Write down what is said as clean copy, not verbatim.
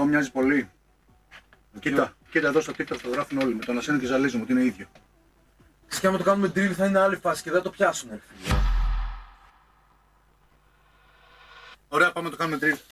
Εγώ μοιάζει πολύ. Κοίτα εδώ στο TikTok το γράφουν όλοι. Με τον Ασένιο και Ζαλίζο μου ότι είναι ίδιο. Και άμα το κάνουμε drill θα είναι άλλη φάση και δεν το πιάσουνε. Ωραία, πάμε να το κάνουμε drill.